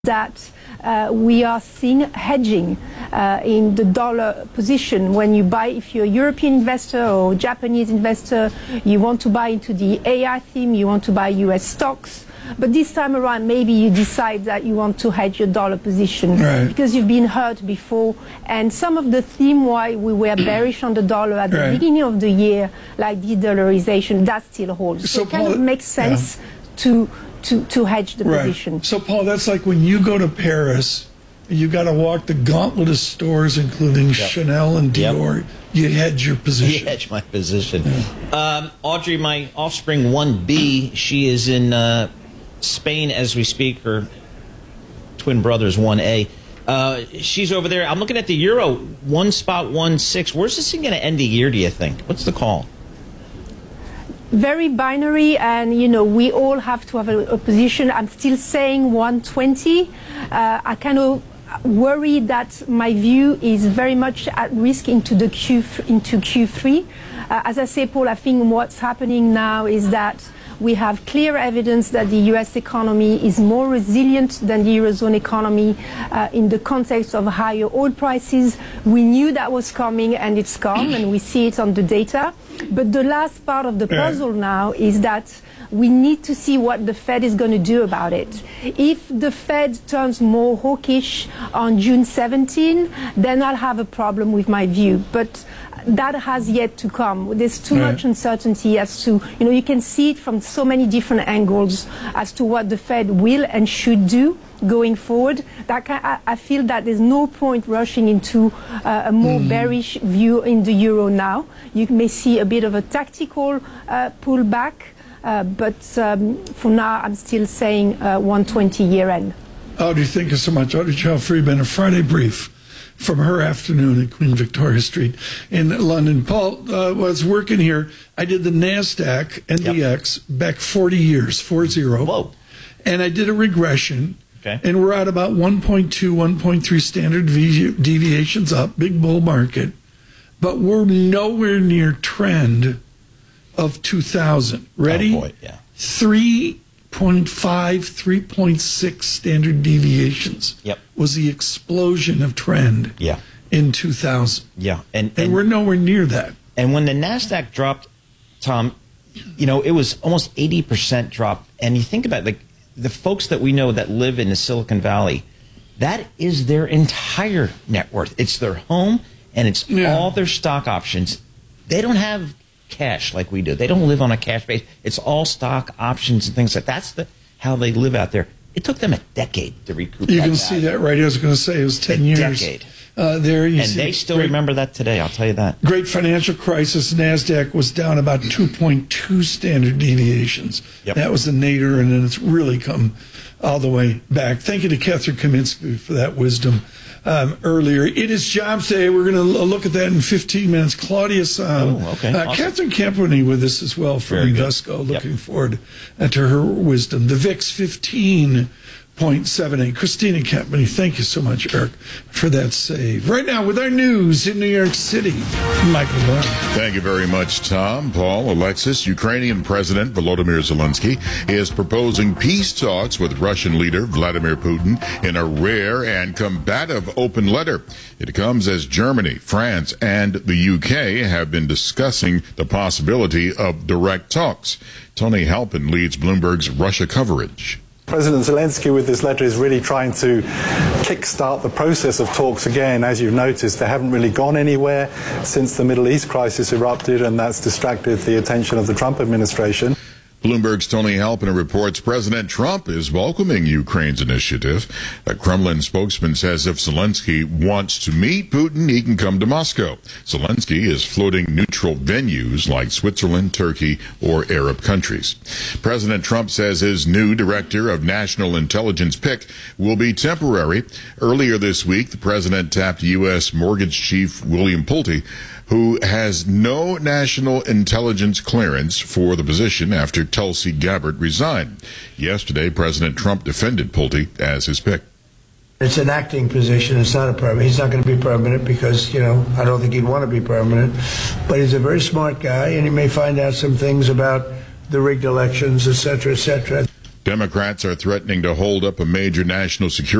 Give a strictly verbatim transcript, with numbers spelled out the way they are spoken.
that uh, we are seeing hedging uh, in the dollar position. When you buy, if you're a European investor or Japanese investor, you want to buy into the A I theme, you want to buy U S stocks. But this time around, maybe you decide that you want to hedge your dollar position right. because you've been hurt before. And some of the theme why we were bearish on the dollar at the right. beginning of the year, like de-dollarization, that still holds. So, so it kind Paul, of makes sense yeah. to To, to hedge the right. position. So, Paul, that's like when you go to Paris, you got to walk the gauntlet of stores, including yep. Chanel and Dior. Yep. You hedge your position. You hedge my position. Yeah. Um, Audrey, my offspring one B, she is in uh, Spain as we speak. Her twin brother's one A. Uh, she's over there. I'm looking at the euro, one spot one six. Where's this thing going to end the year, do you think? What's the call? Very binary, and you know we all have to have a, a position. I'm still saying one twenty. Uh, I kind of worry that my view is very much at risk into the Q into Q three. Uh, as I say, Paul, I think what's happening now is that we have clear evidence that the U S economy is more resilient than the Eurozone economy uh, in the context of higher oil prices. We knew that was coming, and it's come, and we see it on the data. But the last part of the puzzle now is that we need to see what the Fed is going to do about it. If the Fed turns more hawkish on June seventeenth, then I'll have a problem with my view. But that has yet to come. There's too right. much uncertainty as to, you know, you can see it from so many different angles as to what the Fed will and should do going forward. That can, I, I feel that there's no point rushing into uh, a more mm. bearish view in the euro now. You may see a bit of a tactical uh, pullback, uh, but um, for now I'm still saying uh, one twenty year end. Audrey, thank you so much. Audrey Chow-Friedman, a Friday brief from her afternoon at Queen Victoria Street in London. Paul, uh, was working here. I did the NASDAQ N D X yep. back forty years, four zero. Whoa. And I did a regression. Okay. And we're at about one point two, one point three standard deviations up, big bull market. But we're nowhere near trend of two thousand. Ready? Oh boy, yeah. three point five, three point six standard deviations yep. was the explosion of trend yeah. in two thousand. Yeah. And, and, and we're nowhere near that. And when the NASDAQ dropped, Tom, you know, it was almost eighty percent drop. And you think about it, like the folks that we know that live in the Silicon Valley, that is their entire net worth. It's their home, and it's yeah. all their stock options. They don't have cash like we do. They don't live on a cash base. It's all stock options and things like that. That's the, how they live out there. It took them a decade to recoup You that can value. see that, right? I was going to say it was ten a years. decade. Uh, there you and see they still great, remember that today, I'll tell you that. Great financial crisis. NASDAQ was down about two point two standard deviations. Yep. That was the nadir, and then it's really come all the way back. Thank you to Catherine Kaminsky for that wisdom um, earlier. It is Jobs Day. We're going to look at that in fifteen minutes. Claudia Sam. Oh, okay. Uh, awesome. Catherine Campany with us as well from Invesco. Looking yep. forward uh, to her wisdom. The V I X fifteen point seven eight. Christina Campany, thank you so much, Eric, for that save. Right now, with our news in New York City, Michael Barr. Thank you very much, Tom. Paul, Alexis. Ukrainian President Volodymyr Zelensky is proposing peace talks with Russian leader Vladimir Putin in a rare and combative open letter. It comes as Germany, France, and the U K have been discussing the possibility of direct talks. Tony Halpin leads Bloomberg's Russia coverage. President Zelensky with this letter is really trying to kickstart the process of talks again. As you've noticed, they haven't really gone anywhere since the Middle East crisis erupted, and that's distracted the attention of the Trump administration. Bloomberg's Tony Halpin reports President Trump is welcoming Ukraine's initiative. A Kremlin spokesman says if Zelensky wants to meet Putin, he can come to Moscow. Zelensky is floating neutral venues like Switzerland, Turkey, or Arab countries. President Trump says his new director of national intelligence pick will be temporary. Earlier this week, the president tapped U S mortgage chief William Pulte, who has no national intelligence clearance for the position after Tulsi Gabbard resigned. Yesterday, President Trump defended Pulte as his pick. It's an acting position. It's not a permanent. He's not going to be permanent because, you know, I don't think he'd want to be permanent. But he's a very smart guy, and he may find out some things about the rigged elections, et cetera, et cetera. Democrats are threatening to hold up a major national security